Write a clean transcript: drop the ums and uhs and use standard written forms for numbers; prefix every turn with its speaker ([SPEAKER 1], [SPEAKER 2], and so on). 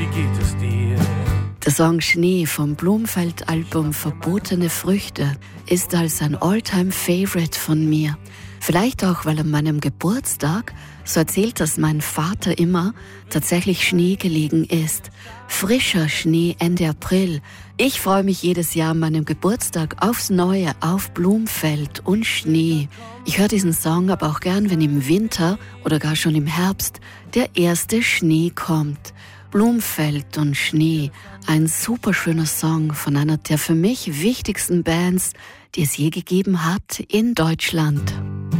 [SPEAKER 1] geht es dir?
[SPEAKER 2] Der Song Schnee vom Blumfeld-Album Verbotene Früchte ist als ein All-Time-Favorite von mir. Vielleicht auch, weil an meinem Geburtstag, so erzählt das mein Vater immer, tatsächlich Schnee gelegen ist. Frischer Schnee Ende April. Ich freue mich jedes Jahr an meinem Geburtstag aufs Neue auf Blumfeld und Schnee. Ich höre diesen Song aber auch gern, wenn im Winter oder gar schon im Herbst der erste Schnee kommt. Blumfeld und Schnee, ein super schöner Song von einer der für mich wichtigsten Bands, die es je gegeben hat in Deutschland.